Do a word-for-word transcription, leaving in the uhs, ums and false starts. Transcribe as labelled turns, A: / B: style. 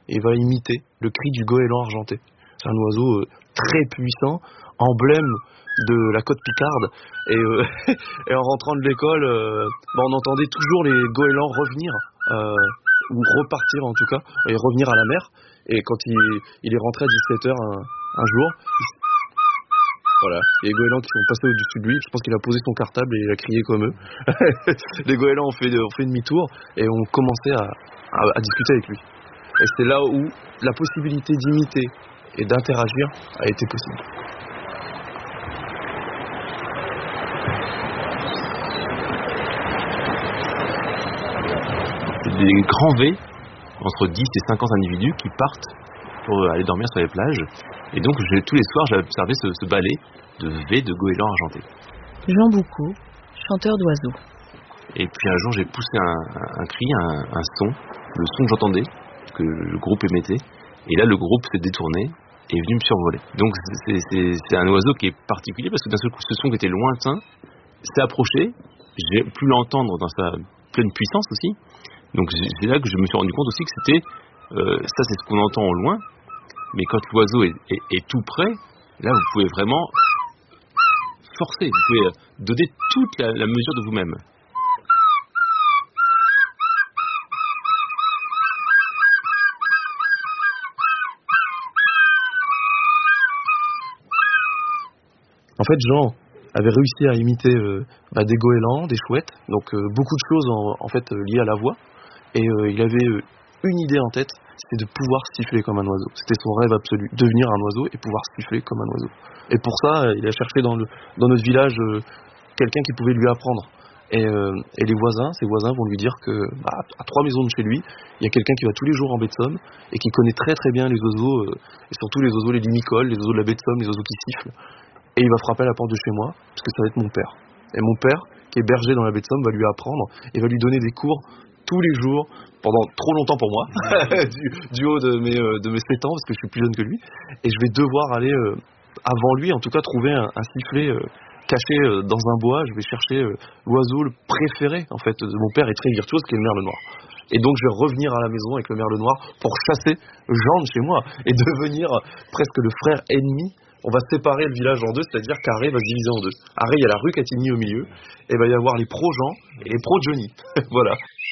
A: et va imiter le cri du goéland argenté. C'est un oiseau euh, très puissant, emblème de la côte picarde, et, euh, et en rentrant de l'école, euh, bah, on entendait toujours les goélands revenir, euh, ou repartir en tout cas, et revenir à la mer. Et quand il, il est rentré à dix-sept heures un, un jour, il, voilà, il y a les goélands qui sont passés au-dessus de lui, je pense qu'il a posé son cartable et il a crié comme eux. Les goélands ont fait, ont fait demi-tour et ont commencé à, à, à discuter avec lui. Et c'est là où la possibilité d'imiter et d'interagir a été possible.
B: Des grands V, entre dix et cinquante individus qui partent pour aller dormir sur les plages. Et donc je, tous les soirs, j'avais observé ce, ce ballet de V de goélands argentés.
C: Jean Boucaud, chanteur d'oiseaux.
B: Et puis un jour, j'ai poussé un, un, un cri, un, un son, le son que j'entendais, que le groupe émettait. Et là, le groupe s'est détourné et est venu me survoler. Donc c'est, c'est, c'est un oiseau qui est particulier parce que d'un seul coup, ce son qui était lointain s'est approché. J'ai pu l'entendre dans sa pleine puissance aussi. Donc c'est là que je me suis rendu compte aussi que c'était, euh, ça c'est ce qu'on entend au loin, mais quand l'oiseau est, est, est tout près, là vous pouvez vraiment forcer, vous pouvez donner toute la, la mesure de vous-même.
A: En fait, Jean avait réussi à imiter euh, bah, des goélands, des chouettes, donc euh, beaucoup de choses en, en fait euh, liées à la voix. Et euh, il avait euh, une idée en tête, c'était de pouvoir siffler comme un oiseau. C'était son rêve absolu, devenir un oiseau et pouvoir siffler comme un oiseau. Et pour ça, euh, il a cherché dans, le, dans notre village euh, quelqu'un qui pouvait lui apprendre. Et, euh, et les voisins, ses voisins vont lui dire que bah, à trois maisons de chez lui, il y a quelqu'un qui va tous les jours en baie de Somme et qui connaît très très bien les oiseaux, euh, et surtout les oiseaux, les limicoles, les oiseaux de la baie de Somme, les oiseaux qui sifflent. Et il va frapper à la porte de chez moi, parce que ça va être mon père. Et mon père, qui est berger dans la baie de Somme, va lui apprendre et va lui donner des cours tous les jours, pendant trop longtemps pour moi, du, du haut de mes, euh, de mes sept ans, parce que je suis plus jeune que lui. Et je vais devoir aller, euh, avant lui, en tout cas, trouver un, un sifflet euh, caché euh, dans un bois. Je vais chercher euh, l'oiseau le préféré, en fait, de mon père, est très virtuose, qui est le merle noir. Et donc je vais revenir à la maison avec le merle noir pour chasser Jean de chez moi et devenir presque le frère ennemi. On va séparer le village en deux, c'est-à-dire qu'Arré va se diviser en deux. Arré, il y a la rue Catigny au milieu, et il va y avoir les pro-Jean et les pro-Johnny. Voilà.